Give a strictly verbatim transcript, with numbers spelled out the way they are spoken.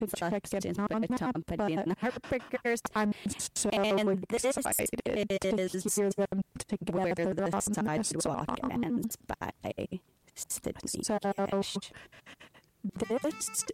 first in the company and the Heartbreakers. I'm so And this excited is to hear them Where together the on this Sidewalk song. Ends by Sydney So Kish. this